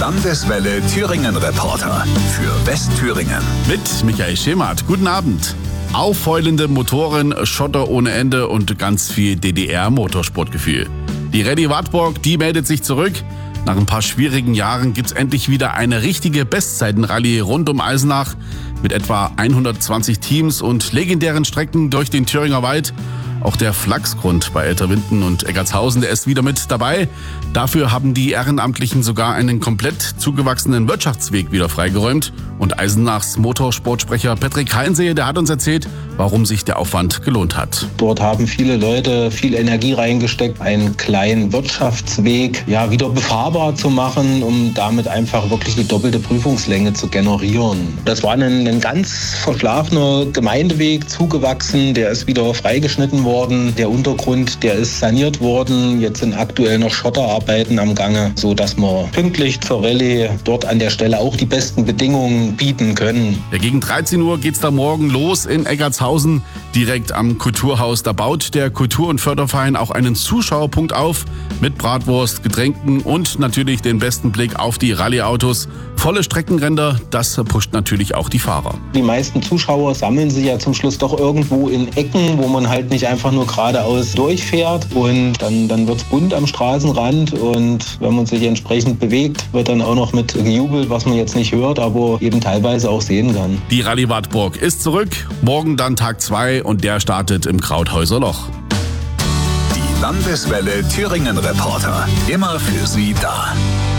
Landeswelle Thüringen Reporter für Westthüringen. Mit Michael Schemert. Guten Abend. Aufheulende Motoren, Schotter ohne Ende und ganz viel DDR-Motorsportgefühl. Die Rallye Wartburg, die meldet sich zurück. Nach ein paar schwierigen Jahren gibt's endlich wieder eine richtige Bestzeiten-Rallye rund um Eisenach mit etwa 120 Teams und legendären Strecken durch den Thüringer Wald. Auch der Flachsgrund bei Elterwinden und Eggertshausen, der ist wieder mit dabei. Dafür haben die Ehrenamtlichen sogar einen komplett zugewachsenen Wirtschaftsweg wieder freigeräumt. Und Eisenachs Motorsportsprecher Patrick Heinse, der hat uns erzählt, warum sich der Aufwand gelohnt hat. Dort haben viele Leute viel Energie reingesteckt, einen kleinen Wirtschaftsweg wieder befahrbar zu machen, um damit einfach wirklich die doppelte Prüfungslänge zu generieren. Das war ein ganz verschlafener Gemeindeweg, zugewachsen, der ist wieder freigeschnitten worden. Der Untergrund, der ist saniert worden. Jetzt sind aktuell noch Schotterarbeiten am Gange, sodass wir pünktlich zur Rallye dort an der Stelle auch die besten Bedingungen bieten können. Ja, gegen 13 Uhr geht's da morgen los in Eggertshausen, direkt am Kulturhaus. Da baut der Kultur- und Förderverein auch einen Zuschauerpunkt auf mit Bratwurst, Getränken und natürlich den besten Blick auf die Rallye-Autos. Volle Streckenränder, das pusht natürlich auch die Fahrer. Die meisten Zuschauer sammeln sich ja zum Schluss doch irgendwo in Ecken, wo man halt nicht einfach nur geradeaus durchfährt, und dann wird's bunt am Straßenrand, und wenn man sich entsprechend bewegt, wird dann auch noch mit gejubelt, was man jetzt nicht hört, aber eben teilweise auch sehen kann. Die Rallye Wartburg ist zurück, morgen dann Tag 2 und der startet im Krauthäuser Loch. Die Landeswelle Thüringen Reporter, immer für Sie da.